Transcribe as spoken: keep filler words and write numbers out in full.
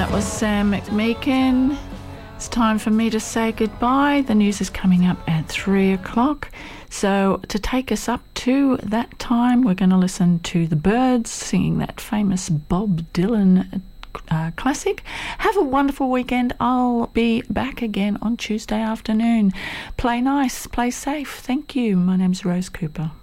That was Sam McMeekin. It's time for me to say goodbye. The news is coming up at three o'clock. So to take us up to that time, we're going to listen to the Byrds singing that famous Bob Dylan uh, classic. Have a wonderful weekend. I'll be back again on Tuesday afternoon. Play nice, play safe. Thank you. My name's Rose Cooper.